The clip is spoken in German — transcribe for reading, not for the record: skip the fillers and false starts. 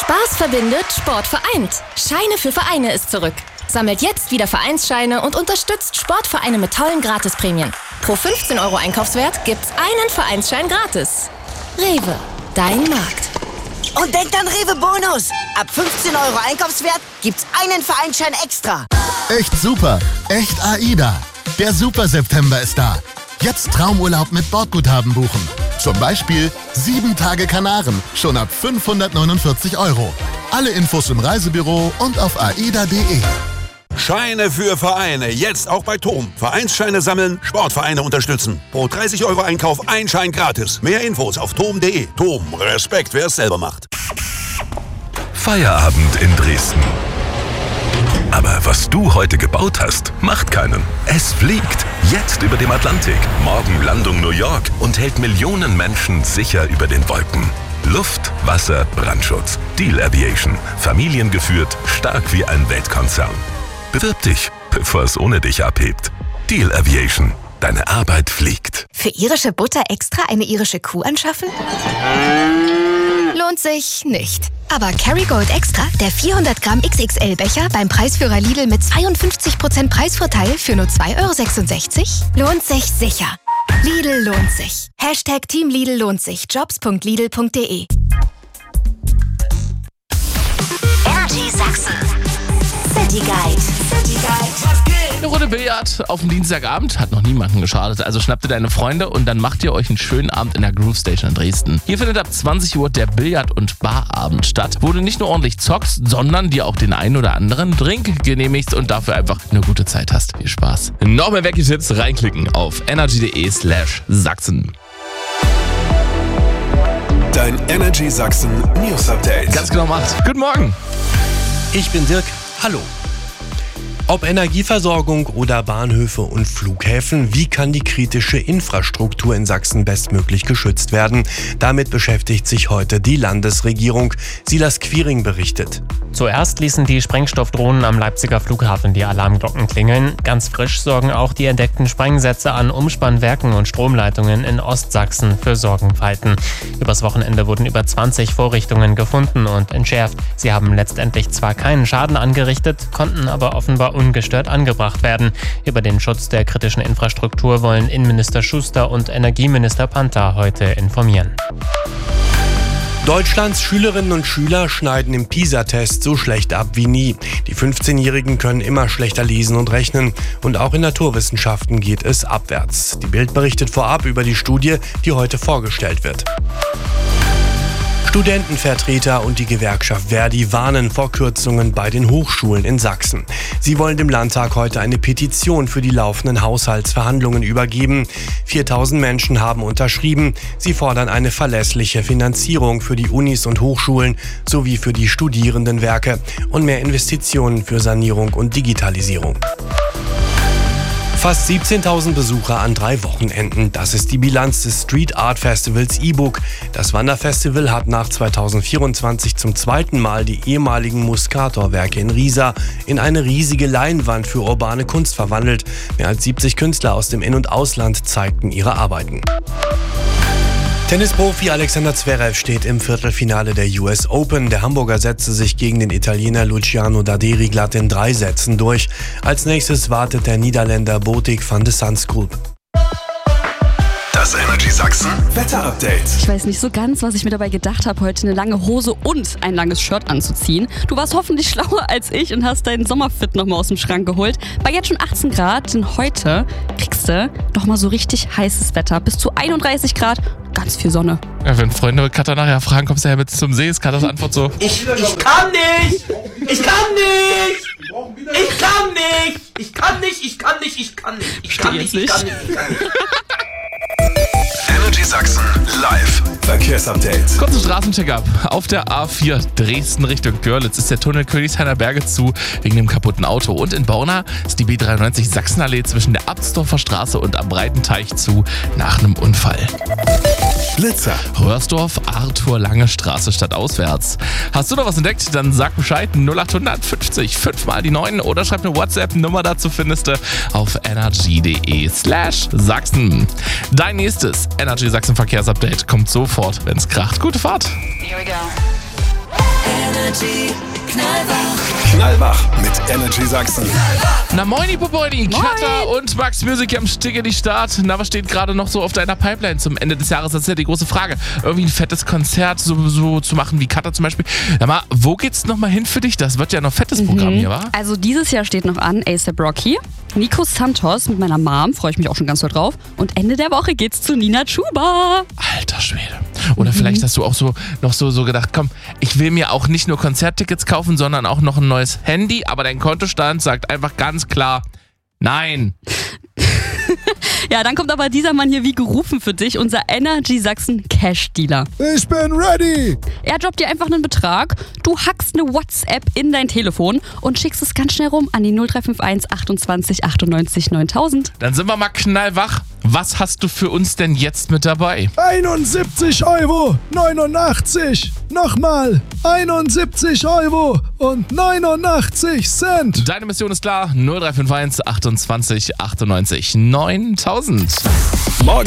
Spaß verbindet, Sport vereint. Scheine für Vereine ist zurück. Sammelt jetzt wieder Vereinsscheine und unterstützt Sportvereine mit tollen Gratisprämien. Pro 15 € Einkaufswert gibt's einen Vereinsschein gratis. Rewe, dein Markt. Und denkt an Rewe Bonus. Ab 15 € Einkaufswert gibt's einen Vereinsschein extra. Echt super, echt AIDA. Der Super September ist da. Jetzt Traumurlaub mit Bordguthaben buchen. Zum Beispiel 7 Tage Kanaren, schon ab 549 €. Alle Infos im Reisebüro und auf aida.de. Scheine für Vereine, jetzt auch bei TOM. Vereinsscheine sammeln, Sportvereine unterstützen. Pro 30 € Einkauf ein Schein gratis. Mehr Infos auf tom.de. TOM, Respekt, wer es selber macht. Feierabend in Dresden. Aber was du heute gebaut hast, macht keinen. Es fliegt. Jetzt über dem Atlantik. Morgen Landung New York und hält Millionen Menschen sicher über den Wolken. Luft, Wasser, Brandschutz. Diehl Aviation. Familiengeführt, stark wie ein Weltkonzern. Bewirb dich, bevor es ohne dich abhebt. Diehl Aviation. Deine Arbeit fliegt. Für irische Butter extra eine irische Kuh anschaffen? Lohnt sich nicht. Aber Kerrygold Extra, der 400 Gramm XXL-Becher beim Preisführer Lidl mit 52% Preisvorteil für nur 2,66 €, lohnt sich sicher. Lidl lohnt sich. Hashtag Team Lidl lohnt sich. Jobs.lidl.de. Energy Sachsen. City Guide. Eine Runde Billard auf dem Dienstagabend hat noch niemandem geschadet. Also schnappt ihr deine Freunde und dann macht ihr euch einen schönen Abend in der Groove Station in Dresden. Hier findet ab 20 Uhr der Billard- und Barabend statt, wo du nicht nur ordentlich zockst, sondern dir auch den einen oder anderen Drink genehmigst und dafür einfach eine gute Zeit hast. Viel Spaß. Noch mehr Wecki-Tipps reinklicken auf energy.de/Sachsen. Dein Energy Sachsen News Update. Ganz genau macht. Guten Morgen. Ich bin Dirk. Hallo. Ob Energieversorgung oder Bahnhöfe und Flughäfen, wie kann die kritische Infrastruktur in Sachsen bestmöglich geschützt werden? Damit beschäftigt sich heute die Landesregierung. Silas Quiring berichtet. Zuerst ließen die Sprengstoffdrohnen am Leipziger Flughafen die Alarmglocken klingeln. Ganz frisch sorgen auch die entdeckten Sprengsätze an Umspannwerken und Stromleitungen in Ostsachsen für Sorgenfalten. Übers Wochenende wurden über 20 Vorrichtungen gefunden und entschärft. Sie haben letztendlich zwar keinen Schaden angerichtet, konnten aber offenbar ungestört angebracht werden. Über den Schutz der kritischen Infrastruktur wollen Innenminister Schuster und Energieminister Panther heute informieren. Deutschlands Schülerinnen und Schüler schneiden im PISA-Test so schlecht ab wie nie. Die 15-Jährigen können immer schlechter lesen und rechnen. Und auch in Naturwissenschaften geht es abwärts. Die Bild berichtet vorab über die Studie, die heute vorgestellt wird. Studentenvertreter und die Gewerkschaft Verdi warnen vor Kürzungen bei den Hochschulen in Sachsen. Sie wollen dem Landtag heute eine Petition für die laufenden Haushaltsverhandlungen übergeben. 4000 Menschen haben unterschrieben. Sie fordern eine verlässliche Finanzierung für die Unis und Hochschulen sowie für die Studierendenwerke und mehr Investitionen für Sanierung und Digitalisierung. Fast 17.000 Besucher an 3 Wochenenden. Das ist die Bilanz des Street Art Festivals E-Book. Das Wanderfestival hat nach 2024 zum zweiten Mal die ehemaligen Muscator-Werke in Riesa in eine riesige Leinwand für urbane Kunst verwandelt. Mehr als 70 Künstler aus dem In- und Ausland zeigten ihre Arbeiten. Tennisprofi Alexander Zverev steht im Viertelfinale der US Open. Der Hamburger setzte sich gegen den Italiener Luciano Daderi glatt in 3 Sätzen durch. Als nächstes wartet der Niederländer Botik van de Sandsgroep. Das Energy Sachsen Wetter-Update. Ich weiß nicht so ganz, was ich mir dabei gedacht habe, heute eine lange Hose und ein langes Shirt anzuziehen. Du warst hoffentlich schlauer als ich und hast deinen Sommerfit nochmal aus dem Schrank geholt. Bei jetzt schon 18 Grad, denn heute kriegst du doch mal so richtig heißes Wetter. Bis zu 31 Grad, ganz viel Sonne. Ja, wenn Freunde Katha nachher fragen, kommst du her mit zum See, ist Kathas Antwort so: Ich kann nicht! Ich kann nicht! Ich kann nicht! Ich kann nicht! Ich kann nicht! Ich kann nicht! Ich kann nicht! Ich kann nicht! Energy Sachsen live Verkehrsupdate. Kurzen Straßencheck-up. Auf der A4 Dresden Richtung Görlitz ist der Tunnel Königshainer Berge zu wegen dem kaputten Auto. Und in Borna ist die B93 Sachsenallee zwischen der Abtsdorfer Straße und am Breitenteich zu nach einem Unfall. Blitzer. Röhrsdorf, Arthur Lange Straße stadtauswärts. Hast du noch was entdeckt? Dann sag Bescheid. 0800 50 5 mal die 9 oder schreib eine WhatsApp-Nummer dazu, findest du auf energy.de/Sachsen. Dein nächstes Energy Sachsen Verkehrsupdate kommt sofort, wenn's kracht. Gute Fahrt. Here we go. Energy Knallwach mit Energy Sachsen. Na moini Popoini, Katha und Max Music am Sticke die Start. Na, was steht gerade noch so auf deiner Pipeline zum Ende des Jahres? Das ist ja die große Frage. Irgendwie ein fettes Konzert so zu machen wie Katha zum Beispiel. Sag mal, wo geht's nochmal hin für dich? Das wird ja noch fettes Programm hier, wa? Also dieses Jahr steht noch an A$AP Rocky, Nico Santos mit meiner Mom, freue ich mich auch schon ganz doll drauf. Und Ende der Woche geht's zu Nina Chuba. Alter Schwede. Oder vielleicht hast du auch noch so gedacht, komm, ich will mir auch nicht nur Konzerttickets kaufen, sondern auch noch ein neues Handy, aber dein Kontostand sagt einfach ganz klar, nein. Ja, dann kommt aber dieser Mann hier wie gerufen für dich, unser Energy Sachsen Cash Dealer. Ich bin ready. Er droppt dir einfach einen Betrag, du hackst eine WhatsApp in dein Telefon und schickst es ganz schnell rum an die 0351 28 98 9000. Dann sind wir mal knallwach. Was hast du für uns denn jetzt mit dabei? 71,89 €. Nochmal 71,89 €. Deine Mission ist klar. 0351 28 98 9000. Morgen